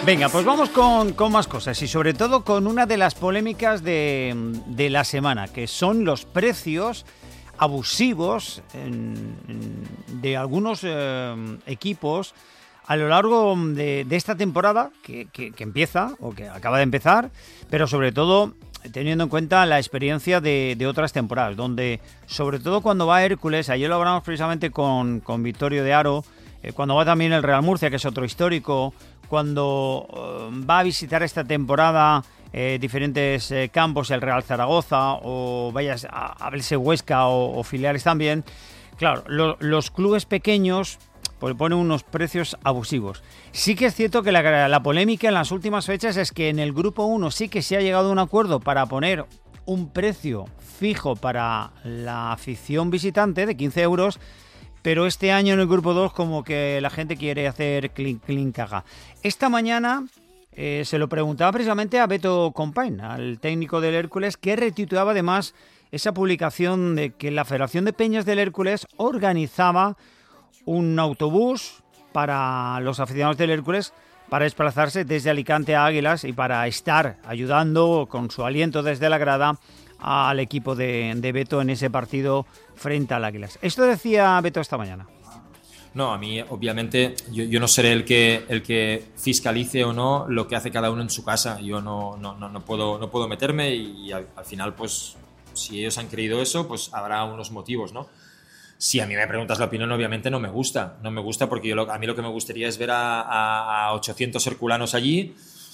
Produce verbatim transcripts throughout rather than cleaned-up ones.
Venga, pues vamos con, con más cosas y sobre todo con una de las polémicas de, de la semana, que son los precios abusivos en, en, de algunos eh, equipos a lo largo de, de esta temporada que, que, que empieza o que acaba de empezar, pero sobre todo teniendo en cuenta la experiencia de, de otras temporadas, donde sobre todo cuando va Hércules, ayer lo hablamos precisamente con, con Vittorio de Aro, eh, cuando va también el Real Murcia, que es otro histórico, cuando eh, va a visitar esta temporada eh, diferentes eh, campos, el Real Zaragoza, o vayas a, a verse Huesca o, o filiales también, claro, lo, los clubes pequeños pues ponen unos precios abusivos. Sí que es cierto que la, la polémica en las últimas fechas es que en el Grupo uno sí que se ha llegado a un acuerdo para poner un precio fijo para la afición visitante de quince euros, pero este año en el Grupo dos como que la gente quiere hacer clink, clink, caja. Esta mañana eh, se lo preguntaba precisamente a Beto Compain, al técnico del Hércules, que retuiteaba además esa publicación de que la Federación de Peñas del Hércules organizaba un autobús para los aficionados del Hércules para desplazarse desde Alicante a Águilas y para estar ayudando con su aliento desde la grada al equipo de, de Beto en ese partido frente al Águilas. Esto decía Beto esta mañana. No, a mí obviamente yo, yo no seré el que el que fiscalice o no lo que hace cada uno en su casa. Yo no, no, no, no, puedo, no puedo meterme y al, al final, pues, si ellos han creído eso, pues habrá unos motivos, ¿no? Si a mí me preguntas la opinión, obviamente no me gusta. No me gusta porque yo lo, a mí lo que me gustaría es ver a, a, a ochocientos herculanos allí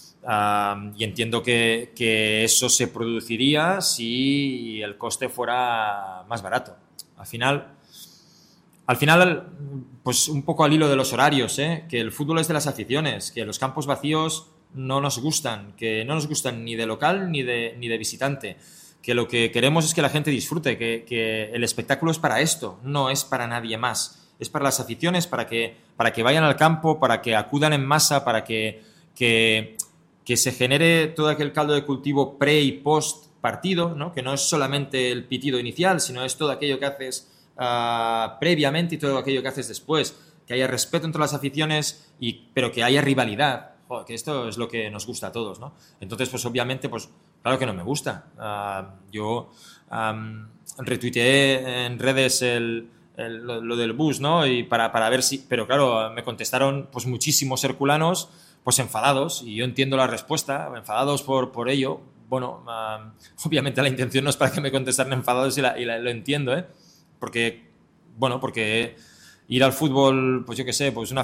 uh, y entiendo que, que eso se produciría si el coste fuera más barato. Al final, al final, pues un poco al hilo de los horarios, ¿eh? Que el fútbol es de las aficiones, que los campos vacíos no nos gustan, que no nos gustan ni de local ni de, ni de visitante. Que lo que queremos es que la gente disfrute, que, que el espectáculo es para esto, no es para nadie más. Es para las aficiones, para que, para que vayan al campo, para que acudan en masa, para que, que, que se genere todo aquel caldo de cultivo pre y post partido, ¿no? Que no es solamente el pitido inicial, sino es todo aquello que haces uh, previamente y todo aquello que haces después. Que haya respeto entre las aficiones, y, pero que haya rivalidad. Joder, que esto es lo que nos gusta a todos, ¿no? Entonces, pues obviamente, pues claro que no me gusta. Uh, yo um, retuiteé en redes el, el, lo, lo del bus, ¿no? Y para, para ver si... Pero claro, me contestaron pues muchísimos herculanos pues enfadados, y yo entiendo la respuesta, enfadados por, por ello. Bueno, uh, obviamente la intención no es para que me contestaran enfadados y, la, y la, lo entiendo, ¿eh? Porque, bueno, porque... Ir al fútbol, pues yo qué sé, pues una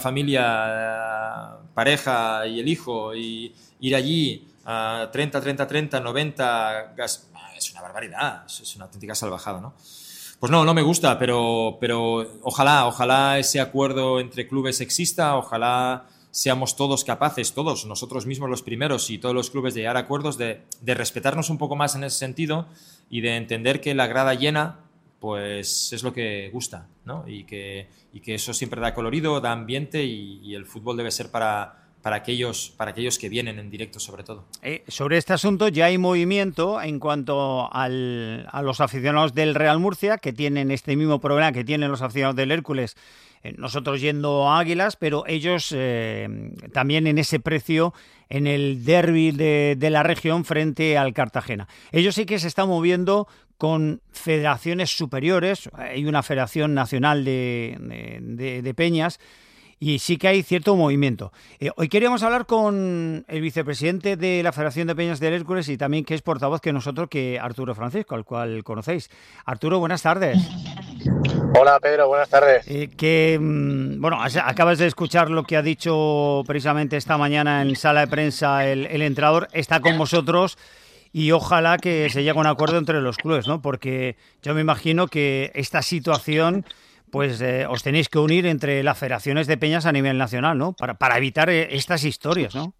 familia, pareja y el hijo, y ir allí a treinta, treinta, treinta, noventa, gas, es una barbaridad, es una auténtica salvajada, ¿no? Pues no, no me gusta, pero, pero ojalá, ojalá ese acuerdo entre clubes exista, ojalá seamos todos capaces, todos, nosotros mismos los primeros y todos los clubes, de llegar a acuerdos, de, de respetarnos un poco más en ese sentido y de entender que la grada llena pues es lo que gusta, ¿no? Y que, y que eso siempre da colorido, da ambiente, y, y el fútbol debe ser para, para, aquellos, para aquellos que vienen en directo, sobre todo. Eh, sobre este asunto ya hay movimiento en cuanto al, a los aficionados del Real Murcia, que tienen este mismo problema que tienen los aficionados del Hércules, eh, nosotros yendo a Águilas, pero ellos eh, también en ese precio en el derbi de, de la región frente al Cartagena. Ellos sí que se están moviendo con federaciones superiores. Hay una federación nacional de, de, de, de peñas, y sí que hay cierto movimiento. Eh, hoy queríamos hablar con el vicepresidente de la Federación de Peñas del Hércules, y también que es portavoz que nosotros, que Arturo Francisco, al cual conocéis. Arturo, buenas tardes. Hola Pedro, buenas tardes. Eh, que, bueno, acabas de escuchar lo que ha dicho precisamente esta mañana en sala de prensa el, el entrenador. Está con vosotros. Y ojalá que se llegue a un acuerdo entre los clubes, ¿no? Porque yo me imagino que esta situación, pues eh, os tenéis que unir entre las federaciones de peñas a nivel nacional, ¿no? Para, para evitar eh, estas historias, ¿no?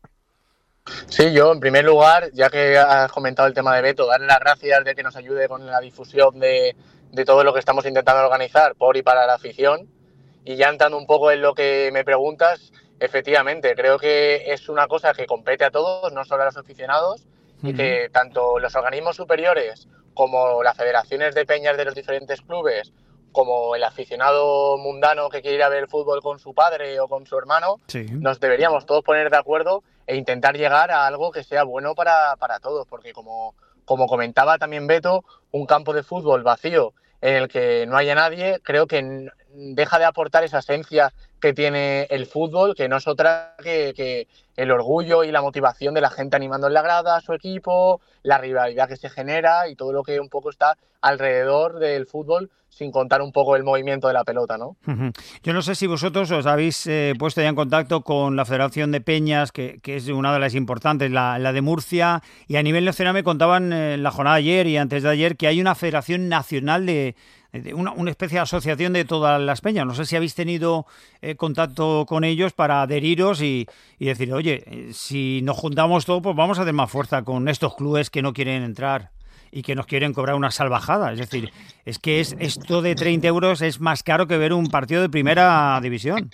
Sí, yo en primer lugar, ya que has comentado el tema de Beto, darle las gracias de que nos ayude con la difusión de, de todo lo que estamos intentando organizar por y para la afición. Y ya entrando un poco en lo que me preguntas, efectivamente, creo que es una cosa que compete a todos, no solo a los aficionados, y que tanto los organismos superiores como las federaciones de peñas de los diferentes clubes, como el aficionado mundano que quiere ir a ver el fútbol con su padre o con su hermano, sí, nos deberíamos todos poner de acuerdo e intentar llegar a algo que sea bueno para, para todos, porque como, como comentaba también Beto, un campo de fútbol vacío en el que no haya nadie, creo que deja de aportar esa esencia que tiene el fútbol, que no es otra que, que el orgullo y la motivación de la gente animando en la grada a su equipo, la rivalidad que se genera y todo lo que un poco está alrededor del fútbol, sin contar un poco el movimiento de la pelota, ¿no? Yo no sé si vosotros os habéis eh, puesto ya en contacto con la Federación de Peñas, que, que es una de las importantes, la, la de Murcia, y a nivel nacional me contaban en eh, la jornada de ayer y antes de ayer que hay una Federación Nacional de, de una, una especie de asociación de todas las peñas. No sé si habéis tenido eh, contacto con ellos para adheriros y, y decir, oye, eh, si nos juntamos todos, pues vamos a hacer más fuerza con estos clubes que no quieren entrar y que nos quieren cobrar una salvajada. Es decir, es que es esto de treinta euros es más caro que ver un partido de primera división.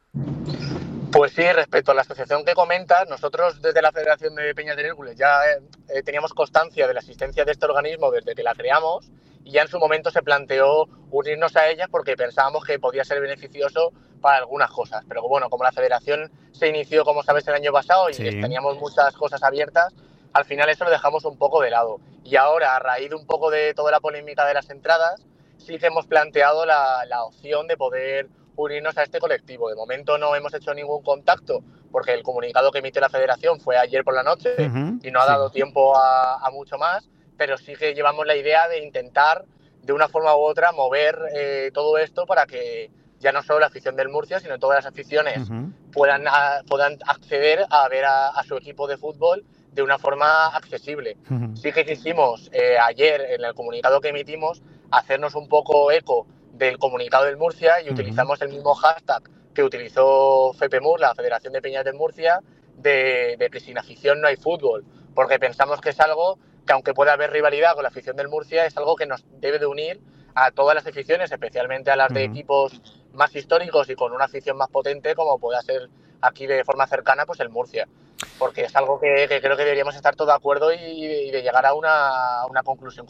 Pues sí, respecto a la asociación que comentas, nosotros desde la Federación de Peñas del Hércules ya eh, teníamos constancia de la existencia de este organismo desde que la creamos y ya en su momento se planteó unirnos a ella porque pensábamos que podía ser beneficioso para algunas cosas. Pero bueno, como la Federación se inició, como sabes, el año pasado y sí. teníamos muchas cosas abiertas, al final eso lo dejamos un poco de lado. Y ahora, a raíz de un poco de toda la polémica de las entradas, sí que hemos planteado la, la opción de poder unirnos a este colectivo. De momento no hemos hecho ningún contacto porque el comunicado que emite la Federación fue ayer por la noche uh-huh, y no ha dado sí. tiempo a, a mucho más, pero sí que llevamos la idea de intentar de una forma u otra mover eh, todo esto para que ya no solo la afición del Murcia, sino todas las aficiones uh-huh. puedan, a, puedan acceder a ver a, a su equipo de fútbol de una forma accesible. Uh-huh. Sí que quisimos eh, ayer, en el comunicado que emitimos, hacernos un poco eco del comunicado del Murcia y uh-huh. utilizamos el mismo hashtag que utilizó FEPEMUR, la Federación de Peñas del Murcia, de, de que sin afición no hay fútbol, porque pensamos que es algo que, aunque pueda haber rivalidad con la afición del Murcia, es algo que nos debe de unir a todas las aficiones, especialmente a las uh-huh. de equipos más históricos y con una afición más potente, como pueda ser aquí de forma cercana pues el Murcia, porque es algo que, que creo que deberíamos estar todos de acuerdo y, y de llegar a una, a una conclusión